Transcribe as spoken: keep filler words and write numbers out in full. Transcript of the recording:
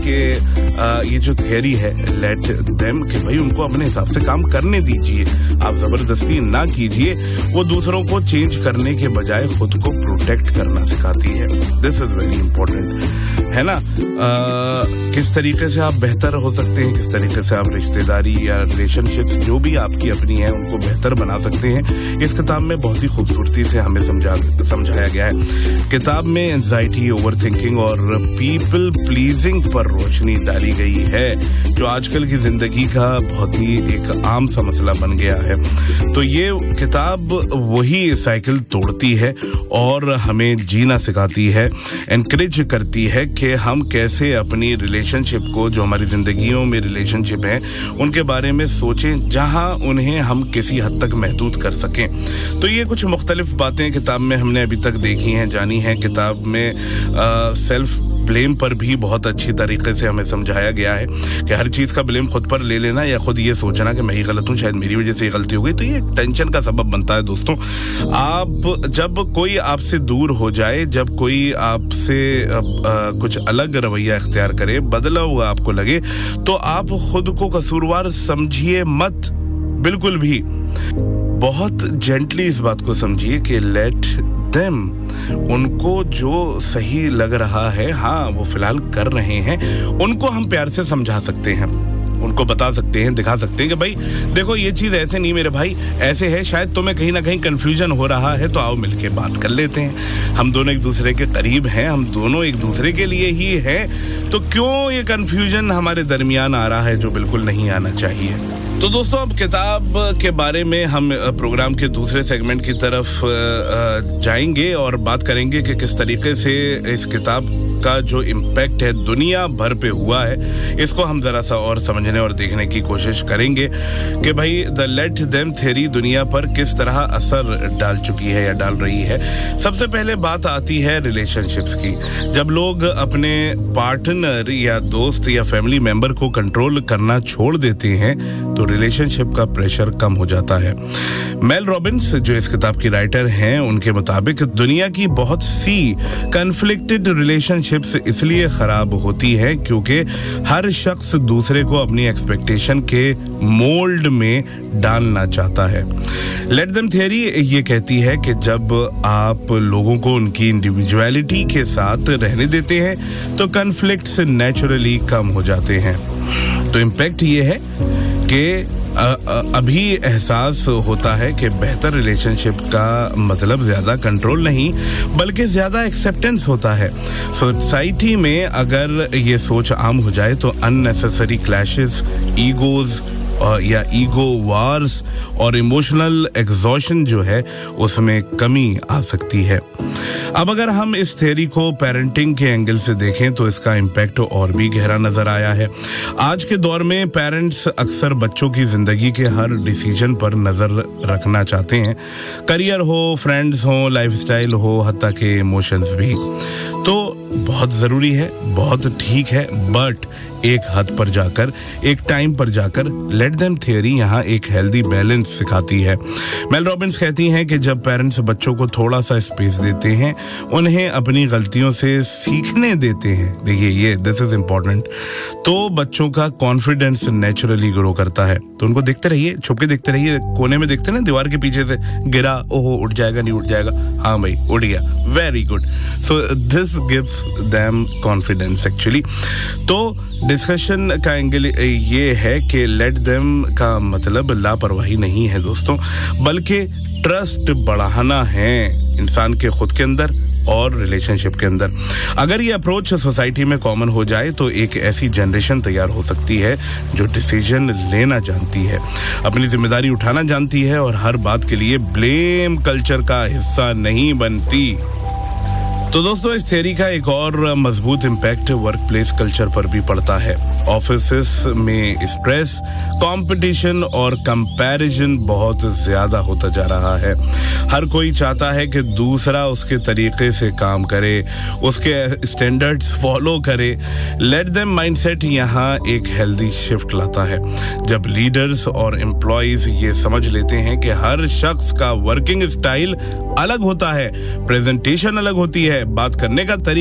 कि ये जो थियरी है लेट देम, कि भाई उनको अपने हिसाब से काम करने दीजिए, आप जबरदस्ती ना कीजिए, वो दूसरों को चेंज करने के बजाय खुद को प्रोटेक्ट करना सिखाती है। दिस इज वेरी इंपॉर्टेंट, है ना। आ, किस तरीके से आप बेहतर हो सकते हैं, किस तरीके से आप रिश्तेदारी या रिलेशनशिप्स जो भी आपकी अपनी है उनको बेहतर बना सकते हैं, इस किताब में बहुत ही खूबसूरती से हमें समझा समझाया गया है। किताब में एंजाइटी, ओवरथिंकिंग और पीपल प्लीजिंग पर रोशनी डाली गई है, जो आजकल की जिंदगी का बहुत ही एक आम सा मसला बन गया है। तो ये किताब वही साइकिल तोड़ती है और हमें जीना सिखाती है, एनकरेज करती है कि हम कैसे अपनी रिलेशनशिप को, जो हमारी जिंदगियों में रिलेशनशिप है, उनके बारे में सोचें जहां उन्हें हम किसी हद तक महदूद कर सकें। तो ये कुछ मुख्तलिफ बातें किताब में हमने अभी तक देखी हैं, जानी हैं। किताब में आ, सेल्फ ब्लेम पर भी बहुत अच्छी तरीके से हमें समझाया गया है कि हर चीज़ का ब्लेम खुद पर ले लेना या खुद ये सोचना कि मैं ही गलत हूँ, शायद मेरी वजह से ये गलती हो गई, तो ये टेंशन का सबब बनता है। दोस्तों, आप जब कोई आपसे दूर हो जाए, जब कोई आपसे कुछ अलग रवैया इख्तियार करे, बदला हुआ आपको लगे, तो आप खुद को कसूरवार समझिए मत, बिल्कुल भी। बहुत जेंटली इस बात को समझिए कि लेट देम, उनको जो सही लग रहा है, हाँ वो फिलहाल कर रहे हैं, उनको हम प्यार से समझा सकते हैं, उनको बता सकते हैं, दिखा सकते हैं कि भाई देखो ये चीज़ ऐसे नहीं मेरे भाई, ऐसे है, शायद तुम्हें कहीं ना कहीं कंफ्यूजन हो रहा है, तो आओ मिलके बात कर लेते हैं। हम दोनों एक दूसरे के करीब हैं, हम दोनों एक दूसरे के लिए ही हैं, तो क्यों ये कंफ्यूजन हमारे दरमियान आ रहा है जो बिल्कुल नहीं आना चाहिए। तो दोस्तों, अब किताब के बारे में हम प्रोग्राम के दूसरे सेगमेंट की तरफ जाएंगे और बात करेंगे कि किस तरीके से इस किताब का जो इम्पैक्ट है दुनिया भर पे हुआ है, इसको हम जरा सा और समझने और देखने की कोशिश करेंगे कि भाई द लेट देम थ्योरी दुनिया पर किस तरह असर डाल चुकी है या डाल रही है। सबसे पहले बात आती है रिलेशनशिप्स की। जब लोग अपने पार्टनर या दोस्त या फैमिली मेंबर को कंट्रोल करना छोड़ देते हैं तो रिलेशनशिप का प्रेशर कम हो जाता है। मेल रॉबिन्स, जो इस किताब की राइटर हैं, उनके मुताबिक दुनिया की बहुत सी कन्फ्लिक्टेड रिलेशनशिप्स इसलिए खराब होती हैं क्योंकि हर शख्स दूसरे को अपनी एक्सपेक्टेशन के मोल्ड में डालना चाहता है। लेट देम थ्योरी ये कहती है कि जब आप लोगों को उनकी इंडिविजुअलिटी के साथ रहने देते हैं तो कन्फ्लिक्ट्स नेचुरली कम हो जाते हैं। तो इम्पैक्ट ये है कि अभी एहसास होता है कि बेहतर रिलेशनशिप का मतलब ज्यादा कंट्रोल नहीं बल्कि ज्यादा एक्सेप्टेंस होता है। सोसाइटी में अगर ये सोच आम हो जाए तो अननेसेसरी क्लैशेस, ईगोज या ईगो वार्स और इमोशनल एग्जॉशन जो है उसमें कमी आ सकती है। अब अगर हम इस थ्योरी को पेरेंटिंग के एंगल से देखें तो इसका इम्पैक्ट और भी गहरा नजर आया है। आज के दौर में पेरेंट्स अक्सर बच्चों की जिंदगी के हर डिसीजन पर नजर रखना चाहते हैं, करियर हो, फ्रेंड्स हो, लाइफस्टाइल हो, हत्ता के इमोशंस भी। तो बहुत ज़रूरी है, बहुत ठीक है, बट एक हद पर जाकर, एक टाइम पर जाकर लेट देम थ्योरी यहाँ एक हेल्दी बैलेंस सिखाती है। मेल रॉबिन्स कहती हैं कि जब पेरेंट्स बच्चों को थोड़ा सा स्पेस देते हैं, उन्हें अपनी गलतियों से सीखने देते हैं, देखिए ये दिस इज इम्पोर्टेंट, तो बच्चों का कॉन्फिडेंस नेचुरली ग्रो करता है। तो उनको देखते रहिए, छुप के देखते रहिए, कोने में देखते ना दीवार के पीछे से, गिरा, ओहो उठ जाएगा, नहीं उठ जाएगा, हाँ भाई उठ गया, very good. So this gives them confidence actually. तो डिस्कशन का एंगल ये है कि लेट देम का मतलब लापरवाही नहीं है दोस्तों, बल्कि ट्रस्ट बढ़ाना है इंसान के खुद के अंदर और रिलेशनशिप के अंदर। अगर ये अप्रोच सोसाइटी में कॉमन हो जाए तो एक ऐसी जनरेशन तैयार हो सकती है जो डिसीजन लेना जानती है, अपनी जिम्मेदारी उठाना जानती है और हर बात के लिए ब्लेम कल्चर का हिस्सा नहीं बनती। तो दोस्तों, इस थ्योरी का एक और मजबूत इम्पैक्ट वर्क प्लेस कल्चर पर भी पड़ता है। ऑफिसेस में स्ट्रेस, कंपटीशन और कंपैरिजन बहुत ज्यादा होता जा रहा है। हर कोई चाहता है कि दूसरा उसके तरीके से काम करे, उसके स्टैंडर्ड्स फॉलो करे। लेट देम माइंडसेट यहाँ एक हेल्दी शिफ्ट लाता है। जब लीडर्स और एम्प्लॉयज ये समझ लेते हैं कि हर शख्स का वर्किंग स्टाइल अलग होता है, प्रेजेंटेशन अलग होती है, बात करने का तरीका